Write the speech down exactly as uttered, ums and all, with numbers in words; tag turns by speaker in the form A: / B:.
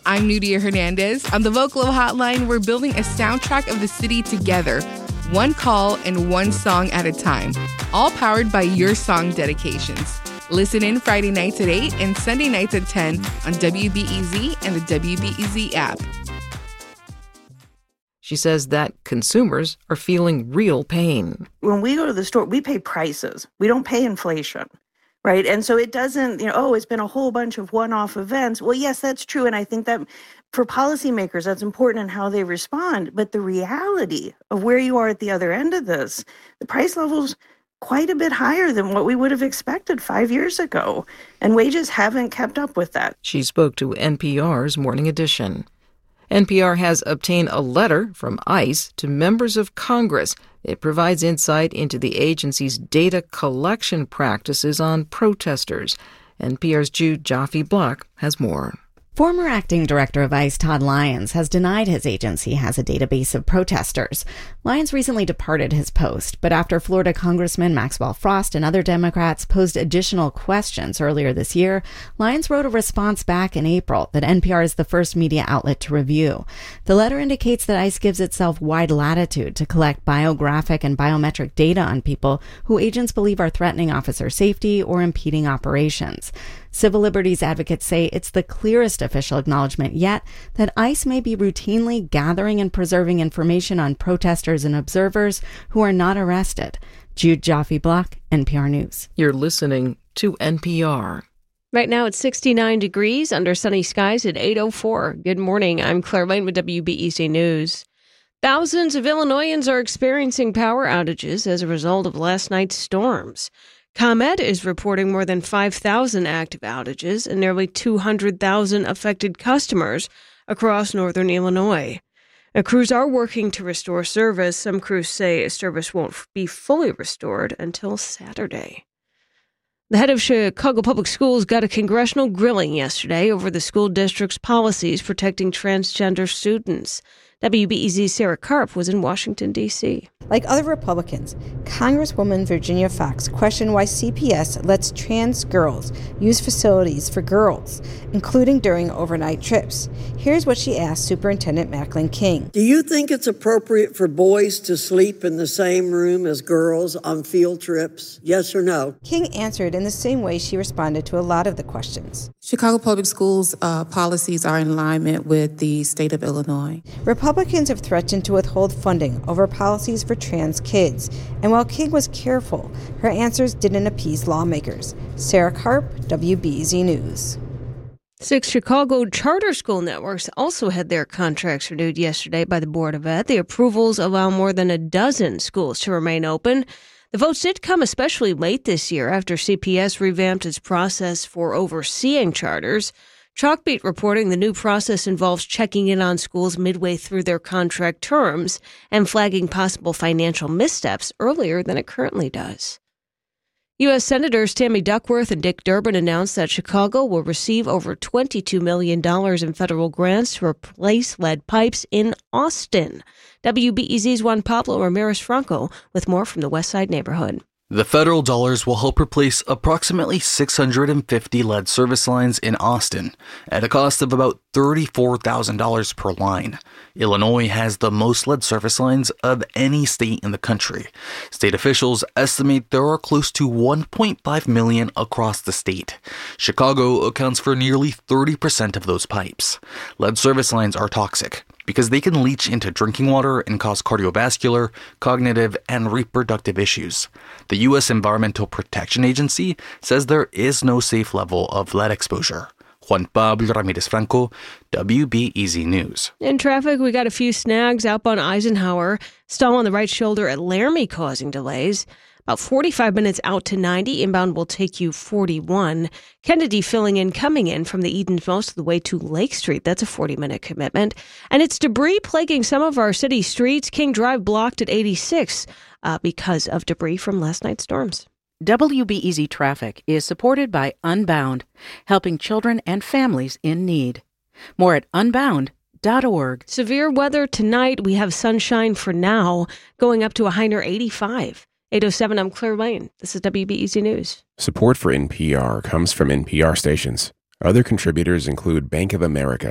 A: I'm Nudia Hernandez. On the Vocalo Hotline, we're building a soundtrack of the city together, one call and one song at a time, all powered by your song dedications. Listen in Friday nights at eight and Sunday nights at ten on W B E Z and the W B E Z app.
B: She says that consumers are feeling real pain.
C: When we go to the store, we pay prices. We don't pay inflation, right? And so it doesn't, you know, oh, it's been a whole bunch of one-off events. Well, yes, that's true. And I think that for policymakers, that's important in how they respond. But the reality of where you are at the other end of this, the price level's quite a bit higher than what we would have expected five years ago. And wages haven't kept up with that.
B: She spoke to N P R's Morning Edition. N P R has obtained a letter from ICE to members of Congress. It provides insight into the agency's data collection practices on protesters. N P R's Jude Joffe-Block has more.
D: Former acting director of ICE Todd Lyons has denied his agency has a database of protesters. Lyons recently departed his post, but after Florida Congressman Maxwell Frost and other Democrats posed additional questions earlier this year, Lyons wrote a response back in April that N P R is the first media outlet to review. The letter indicates that ICE gives itself wide latitude to collect biographic and biometric data on people who agents believe are threatening officer safety or impeding operations. Civil liberties advocates say it's the clearest official acknowledgement yet that ICE may be routinely gathering and preserving information on protesters and observers who are not arrested. Jude Joffe-Block, N P R News.
B: You're listening to N P R.
E: Right now it's sixty-nine degrees under sunny skies at eight oh four. Good morning. I'm Claire Lane with W B E Z News. Thousands of Illinoisans are experiencing power outages as a result of last night's storms. ComEd is reporting more than five thousand active outages and nearly two hundred thousand affected customers across northern Illinois. Now, crews are working to restore service. Some crews say service won't be fully restored until Saturday. The head of Chicago Public Schools got a congressional grilling yesterday over the school district's policies protecting transgender students. W B E Z's Sarah Karp was in Washington, D C
F: Like other Republicans, Congresswoman Virginia Foxx questioned why C P S lets trans girls use facilities for girls, including during overnight trips. Here's what she asked Superintendent Macklin King.
G: Do you think it's appropriate for boys to sleep in the same room as girls on field trips? Yes or no?
F: King answered in the same way she responded to a lot of the questions.
H: Chicago Public Schools uh, policies are in alignment with the state of Illinois.
F: Republicans have threatened to withhold funding over policies for trans kids, and while King was careful, her answers didn't appease lawmakers. Sarah Karp, W B E Z News.
E: Six Chicago charter school networks also had their contracts renewed yesterday by the Board of Ed. The approvals allow more than a dozen schools to remain open. The votes did come especially late this year after C P S revamped its process for overseeing charters. Chalkbeat reporting the new process involves checking in on schools midway through their contract terms and flagging possible financial missteps earlier than it currently does. U S. Senators Tammy Duckworth and Dick Durbin announced that Chicago will receive over twenty-two million dollars in federal grants to replace lead pipes in Austin. W B E Z's Juan Pablo Ramirez-Franco with more from the West Side neighborhood.
I: The federal dollars will help replace approximately six hundred fifty lead service lines in Austin at a cost of about thirty-four thousand dollars per line. Illinois has the most lead service lines of any state in the country. State officials estimate there are close to one point five million across the state. Chicago accounts for nearly thirty percent of those pipes. Lead service lines are toxic because they can leach into drinking water and cause cardiovascular, cognitive, and reproductive issues. The U S. Environmental Protection Agency says there is no safe level of lead exposure. Juan Pablo Ramirez-Franco, W B E Z News.
E: In traffic, we got a few snags outbound Eisenhower. Stall on the right shoulder at Laramie causing delays. About forty-five minutes out to ninety. Inbound will take you forty-one. Kennedy filling in, coming in from the Edens most of the way to Lake Street. That's a forty-minute commitment. And it's debris plaguing some of our city streets. King Drive blocked at eighty-six uh, because of debris from last night's storms.
J: W B E Z Traffic is supported by Unbound, helping children and families in need. More at unbound dot org.
E: Severe weather tonight. We have sunshine for now, going up to a high near eighty-five. eight oh seven, I'm Claire Lane. This is W B E Z News.
K: Support for N P R comes from N P R stations. Other contributors include Bank of America,